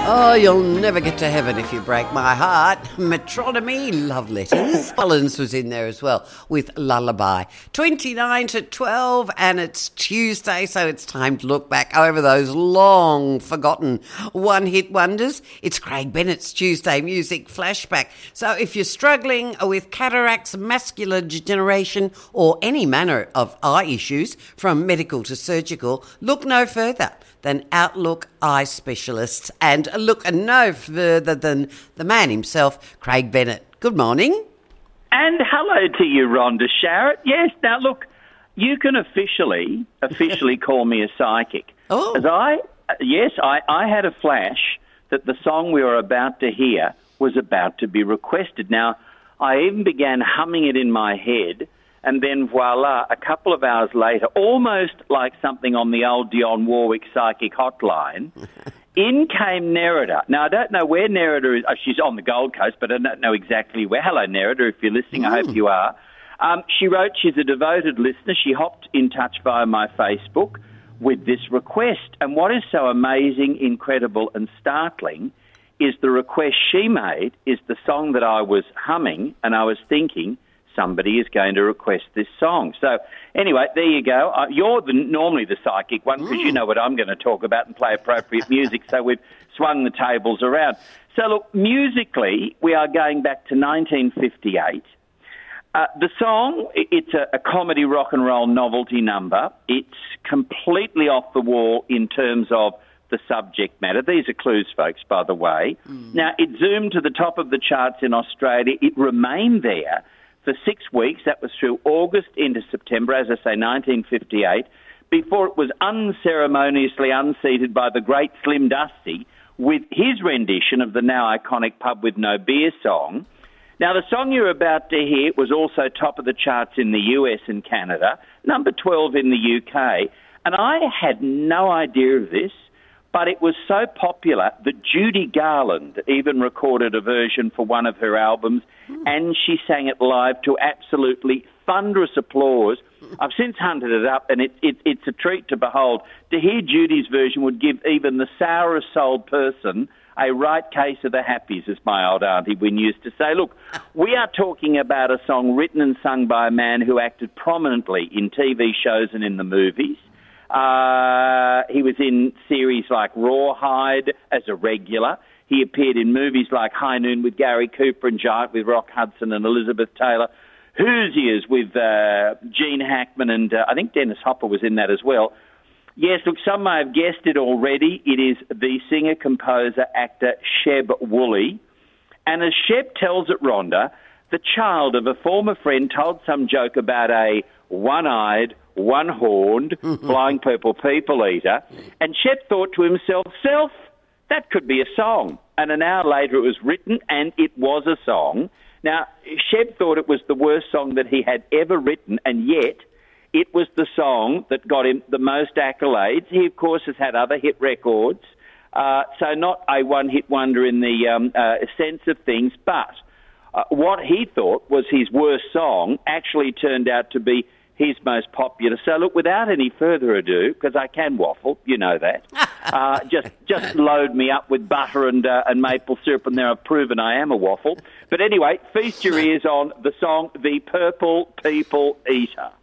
Oh, you'll never get to heaven if you break my heart. Metronomy, love letters. Collins was in there as well with Lullaby. 29 to 12 and it's Tuesday, so it's time to look back over those long forgotten one-hit wonders. It's Craig Bennett's Tuesday Music Flashback. So if you're struggling with cataracts, macular degeneration or any manner of eye issues, from medical to surgical, look no further than Outlook Eye Specialists, and look no further than the man himself, Craig Bennett. Good morning. And hello to you, Rhonda Sharrett. Yes, now look, you can officially call me a psychic. Oh. As I had a flash that the song we were about to hear was about to be requested. Now, I even began humming it in my head, and then voila, a couple of hours later, almost like something on the old Dionne Warwick psychic hotline, in came Nerida. Now, I don't know where Nerida is. Oh, she's on the Gold Coast, but I don't know exactly where. Hello, Nerida, if you're listening, I hope you are. She wrote she's a devoted listener. She hopped in touch via my Facebook with this request. And what is so amazing, incredible and startling is the request she made is the song that I was humming, and I was thinking, somebody is going to request this song. So anyway, there you go. You're normally the psychic one because you know what I'm going to talk about and play appropriate music, so we've swung the tables around. So look, musically, we are going back to 1958. The song, it's a comedy rock and roll novelty number. It's completely off the wall in terms of the subject matter. These are clues, folks, by the way. Now, it zoomed to the top of the charts in Australia. It remained there for 6 weeks. That was through August into September, as I say, 1958, before it was unceremoniously unseated by the great Slim Dusty with his rendition of the now iconic Pub With No Beer song. Now, the song you're about to hear was also top of the charts in the US and Canada, number 12 in the UK, and I had no idea of this, but it was so popular that Judy Garland even recorded a version for one of her albums, and she sang it live to absolutely thunderous applause. I've since hunted it up, and it's a treat to behold. To hear Judy's version would give even the sourest-souled person a right case of the happies, as my old auntie Wynne used to say. Look, we are talking about a song written and sung by a man who acted prominently in TV shows and in the movies. He was in series like Rawhide as a regular. He appeared in movies like High Noon with Gary Cooper and Giant with Rock Hudson and Elizabeth Taylor. Hoosiers with Gene Hackman and I think Dennis Hopper was in that as well. Yes, look, some may have guessed it already. It is the singer, composer, actor Sheb Woolley. And as Sheb tells it, Rhonda, the child of a former friend told some joke about a one-eyed, one-horned, flying purple people eater. And Shep thought to himself, that could be a song. And an hour later it was written and it was a song. Now, Shep thought it was the worst song that he had ever written, and yet it was the song that got him the most accolades. He, of course, has had other hit records, so not a one-hit wonder in the sense of things, but what he thought was his worst song actually turned out to be his most popular. So, look, without any further ado, because I can waffle, you know that, just load me up with butter and maple syrup, and there I've proven I am a waffle. But anyway, feast your ears on the song The Purple People Eater.